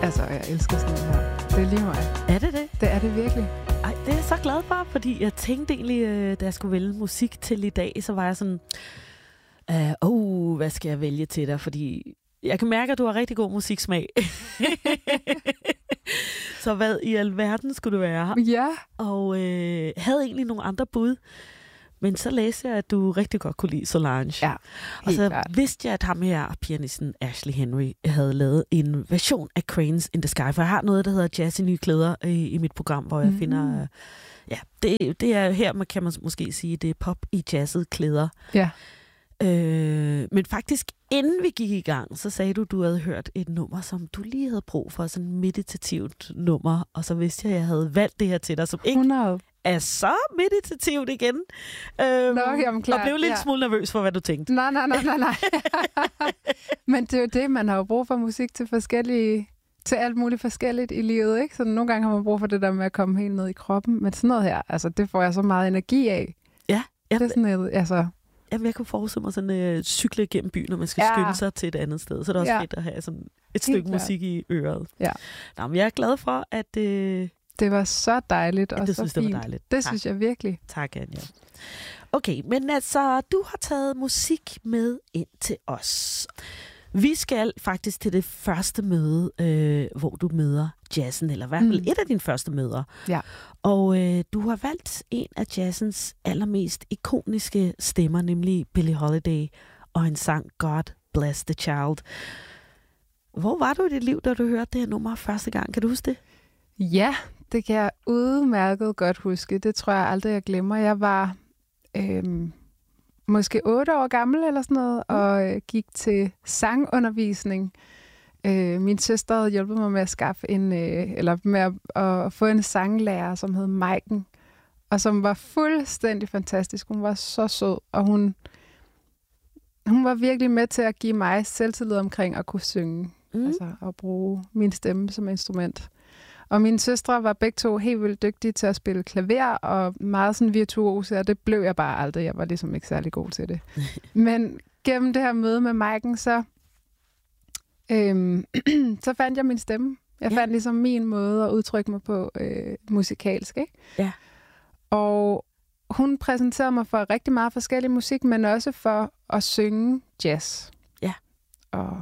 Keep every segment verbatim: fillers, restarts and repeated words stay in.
Altså, jeg elsker sådan noget her. Det er lige mig. Er det det? Det er det virkelig. Ej, det er jeg så glad for, fordi jeg tænkte egentlig, da jeg skulle vælge musik til i dag, så var jeg sådan, åh, oh, hvad skal jeg vælge til dig? Fordi jeg kan mærke, at du har rigtig god musiksmag. Så hvad i alverden skulle det være? Ja. Og øh, havde egentlig nogle andre bud. Men så læste jeg, at du rigtig godt kunne lide Solange. Ja, og så klart. vidste jeg, at ham her, pianisten Ashley Henry, havde lavet en version af Cranes in the Sky. For jeg har noget, der hedder Jazz i nye klæder i, i mit program, hvor jeg mm. finder... Ja, det, det er her, man kan man måske sige, det er pop i jazzet klæder. Ja. Øh, men faktisk, inden vi gik i gang, så sagde du, du havde hørt et nummer, som du lige havde brug for, sådan et meditativt nummer. Og så vidste jeg, at jeg havde valgt det her til dig, som ikke... hundrede er så meditativt igen. Øhm, Nå, jamen, klart, og blev lidt ja. smule nervøs for, hvad du tænkte. Nej, nej, nej, nej, nej. Men det er jo det, man har jo brug for musik til forskellige, til alt muligt forskelligt i livet, ikke? Så nogle gange har man brug for det der med at komme helt ned i kroppen. Men sådan noget her, altså det får jeg så meget energi af. Ja. Jeg, det er sådan noget, altså... Jamen, jeg kunne forestille mig sådan øh, cykle gennem byen, når man skal ja. skynde sig til et andet sted. Så det er også ja. fedt at have sådan et stykke helt musik klart. I øret. Ja. Nå, men jeg er glad for, at... Øh, Det var så dejligt og det så synes, fint. Det var dejligt. Det tak. synes jeg virkelig. Tak, Anja. Okay, men altså, du har taget musik med ind til os. Vi skal faktisk til det første møde, øh, hvor du møder jazzen, eller i hvert fald mm. et af dine første møder. Ja. Og øh, du har valgt en af jazzens allermest ikoniske stemmer, nemlig Billie Holiday, og en sang God Bless the Child. Hvor var du i dit liv, da du hørte det her nummer første gang? Kan du huske det? Ja, det kan jeg udmærket godt huske. Det tror jeg aldrig, jeg glemmer. Jeg var øhm, måske otte år gammel eller sådan noget, mm. og øh, gik til sangundervisning. Øh, min søster havde hjulpet mig med at skaffe en, øh, eller med at, at få en sanglærer, som hed Maiken, og som var fuldstændig fantastisk. Hun var så sød, og hun, hun var virkelig med til at give mig selvtillid omkring at kunne synge, mm. altså at bruge min stemme som instrument. Og mine søstre var begge to helt vildt dygtige til at spille klaver, og meget sådan virtuose, og det blev jeg bare aldrig. Jeg var ligesom ikke særlig god til det. Men gennem det her møde med Maiken, så, øhm, så fandt jeg min stemme. Jeg fandt ja. ligesom min måde at udtrykke mig på øh, musikalsk, ikke? Ja. Og hun præsenterede mig for rigtig meget forskellig musik, men også for at synge jazz. Ja. Og...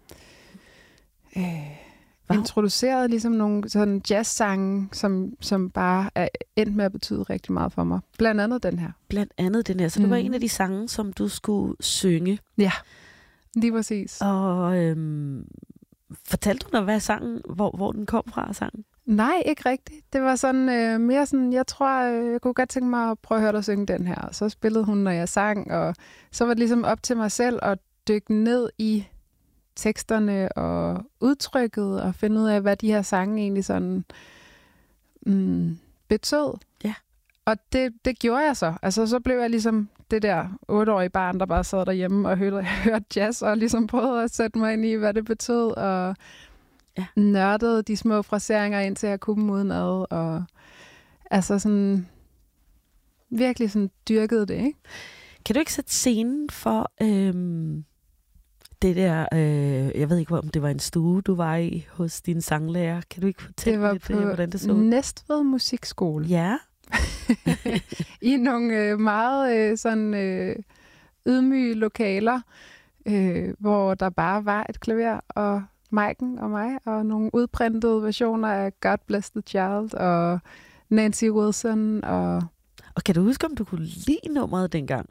Øh, introducerede ligesom nogle sådan jazz-sange, som, som bare er endt med at betyde rigtig meget for mig. Blandt andet den her. Blandt andet den her. Så det mm. var en af de sange, som du skulle synge. Ja, lige præcis. Og øhm, fortalte du dig, hvad sangen, hvor, hvor den kom fra, sangen? Nej, ikke rigtigt. Det var sådan øh, mere sådan, jeg tror, øh, jeg kunne godt tænke mig at prøve at høre dig synge den her. Og så spillede hun, når jeg sang, og så var det ligesom op til mig selv at dykke ned i teksterne og udtrykket, og finde ud af, hvad de her sange egentlig sådan mm, betød. Ja. Og det, det gjorde jeg så. Altså, så blev jeg ligesom det der otteårige barn, der bare sad derhjemme og hørte, hørte jazz, og ligesom prøvede at sætte mig ind i, hvad det betød, og ja. nørdede de små fraseringer, indtil jeg kunne dem udenad, og altså sådan virkelig sådan dyrkede det, ikke? Kan du ikke sætte scenen for øhm, det der, øh, jeg ved ikke, om det var en stue, du var i hos din sanglærer. Kan du ikke fortælle lidt, øh, hvordan det så ud? Det var på Næstved Musikskole. Ja. I nogle øh, meget øh, sådan øh, ydmyge lokaler, øh, hvor der bare var et klaver, og Maiken og mig, og nogle udprintede versioner af God Bless the Child, og Nancy Wilson. Og, og kan du huske, om du kunne lide nummeret dengang?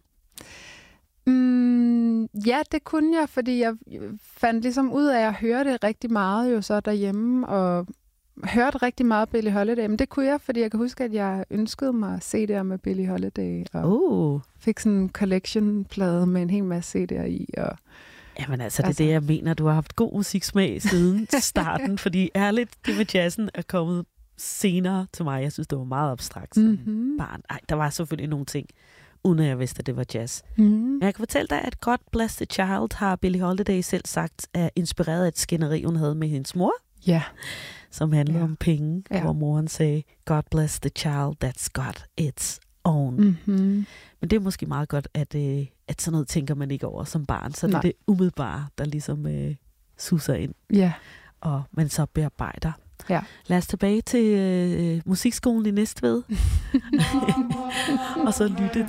Mm, ja, det kunne jeg, fordi jeg fandt ligesom ud af at høre det rigtig meget jo så derhjemme, og hørte rigtig meget Billie Holiday. Men det kunne jeg, fordi jeg kan huske, at jeg ønskede mig C D'er med Billie Holiday, og uh. fik sådan en collection-plade med en hel masse C D'er i. Og Jamen altså, det er altså, det, jeg mener. Du har haft god musiksmag siden starten, fordi ærligt, det med jazzen er kommet senere til mig. Jeg synes, det var meget abstrakt som mm-hmm. barn. Ej, der var selvfølgelig nogle ting, uden at jeg vidste, at det var jazz. Mm. Men jeg kan fortælle dig, at God Bless the Child har Billie Holiday selv sagt, er inspireret af et skænderi, hun havde med hendes mor. Ja. Som handler ja. om penge, ja. hvor moren sagde, God bless the child that's got its own. Mm-hmm. Men det er måske meget godt, at, øh, at sådan noget tænker man ikke over som barn. Så det Nej. er det umiddelbare, der ligesom øh, suser ind. Ja. og man så bearbejder. Ja. Lad os tilbage til øh, musikskolen i Næstved. Og så lytte